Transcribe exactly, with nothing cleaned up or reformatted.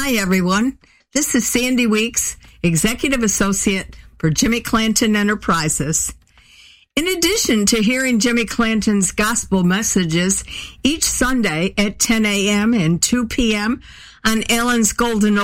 Hi, everyone. This is Sandy Weeks, Executive Associate for Jimmy Clanton Enterprises. In addition to hearing Jimmy Clanton's gospel messages each Sunday at ten a.m. and two p.m. on Allen's Golden